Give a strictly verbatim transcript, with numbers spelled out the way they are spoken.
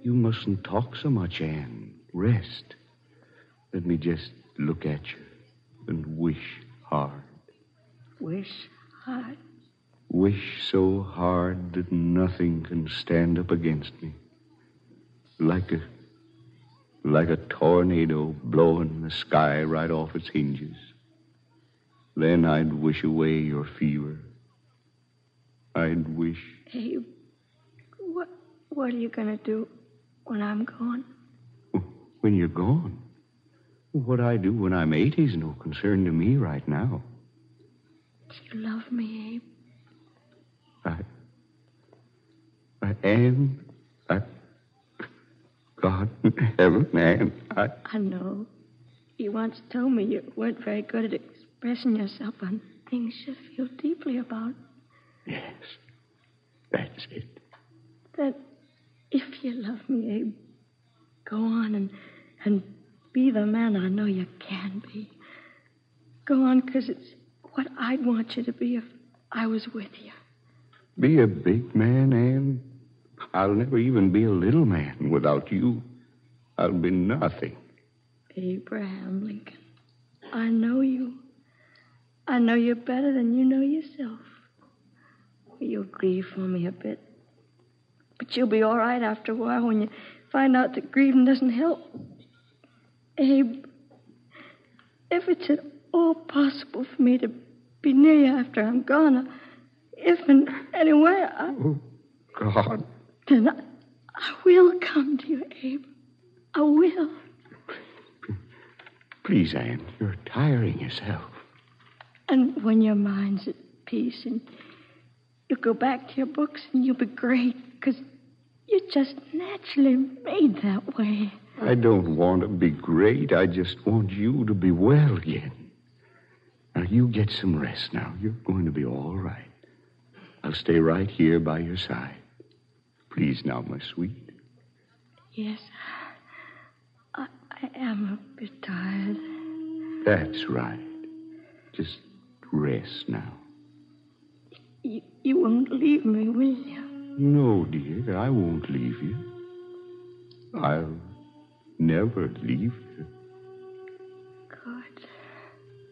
you mustn't talk so much, Anne. Rest. Let me just look at you and wish hard. Wish hard? Wish so hard that nothing can stand up against me. Like a... like a tornado blowing the sky right off its hinges. Then I'd wish away your fever. I'd wish... Abe, what, what are you going to do when I'm gone? When you're gone? What I do when I'm eighty is no concern to me right now. Do you love me, Abe? I... I am... I... God in heaven, Anne, I... I know. You once told me you weren't very good at expressing yourself on things you feel deeply about. Yes, that's it. Then, if you love me, Abe, go on and, and be the man I know you can be. Go on, because it's what I'd want you to be if I was with you. Be a big man, Anne? I'll never even be a little man without you. I'll be nothing. Abraham Lincoln, I know you. I know you better than you know yourself. You'll grieve for me a bit. But you'll be all right after a while when you find out that grieving doesn't help. Abe, if it's at all possible for me to be near you after I'm gone, if in any way I... Oh, God. Then I, I will come to you, Abe. I will. Please, Anne, you're tiring yourself. And when your mind's at peace and you'll go back to your books and you'll be great, because you're just naturally made that way. I don't want to be great. I just want you to be well again. Now, you get some rest now. You're going to be all right. I'll stay right here by your side. Please now, my sweet. Yes, I, I am a bit tired. That's right. Just rest now. You, you won't leave me, will you? No, dear, I won't leave you. I'll never leave you.